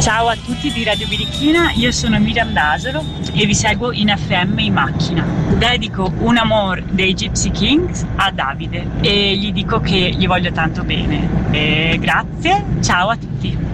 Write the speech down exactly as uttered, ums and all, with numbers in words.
Ciao a tutti di Radio Birichina, io sono Miriam D'Asolo e vi seguo in F M in macchina. Dedico Un amor dei Gypsy Kings a Davide e gli dico che gli voglio tanto bene. E grazie, ciao a tutti.